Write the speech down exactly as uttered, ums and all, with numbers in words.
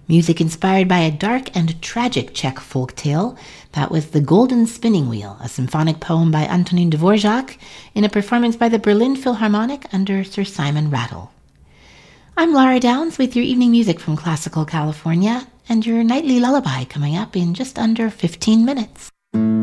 Music inspired by a dark and tragic Czech folk tale. That was The Golden Spinning Wheel, a symphonic poem by Antonin Dvorak in a performance by the Berlin Philharmonic under Sir Simon Rattle. I'm Laura Downs with your evening music from Classical California and your nightly lullaby coming up in just under fifteen minutes.